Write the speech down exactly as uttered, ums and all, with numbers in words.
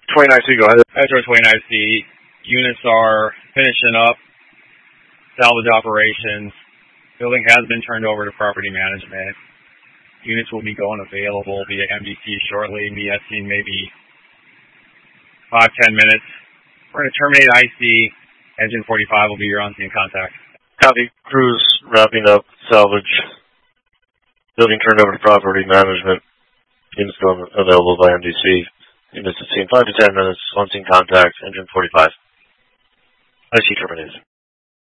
twenty-nine C, go ahead. Metro twenty-nine C, units are finishing up, salvage operations. Building has been turned over to property management. Units will be going available via M D C shortly. Me estimate maybe five, ten minutes. We're going to terminate I C. Engine forty-five will be your on-scene contact. Copy. Crews wrapping up salvage. Building turned over to property management. Units going available by M D C. Units at scene five to ten minutes. On-scene contact. Engine forty-five. I C terminated.